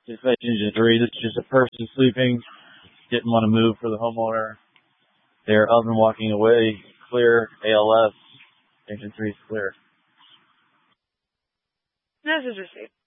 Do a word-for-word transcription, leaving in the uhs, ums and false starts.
Dispatch Engine three, this is just a person sleeping, didn't want to move for the homeowner. They're up and walking away, clear, A L S, Engine three is clear. Message received.